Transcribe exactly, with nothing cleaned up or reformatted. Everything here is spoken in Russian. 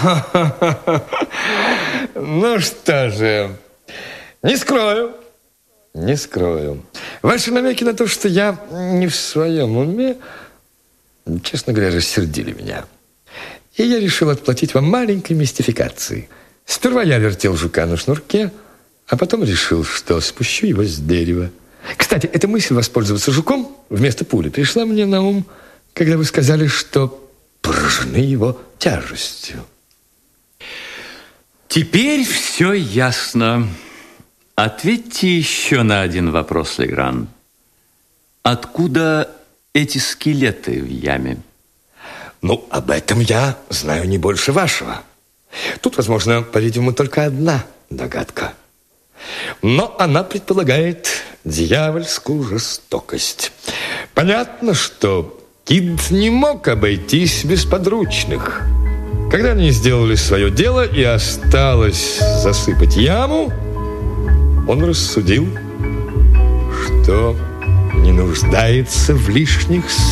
Ну что же, не скрою, не скрою. Ваши намеки на то, что я не в своем уме, честно говоря, рассердили меня. И я решил отплатить вам маленькой мистификацией. Сперва я вертел жука на шнурке, а потом решил, что спущу его с дерева. Кстати, эта мысль воспользоваться жуком вместо пули пришла мне на ум, когда вы сказали, что поражены его тяжестью. Теперь все ясно. Ответьте еще на один вопрос, Легран. Откуда эти скелеты в яме? Ну, об этом я знаю не больше вашего. Тут, возможно, по-видимому, только одна догадка. Но она предполагает дьявольскую жестокость. Понятно, что Кид не мог обойтись без подручных. Когда они сделали свое дело и осталось засыпать яму, он рассудил, что не нуждается в лишних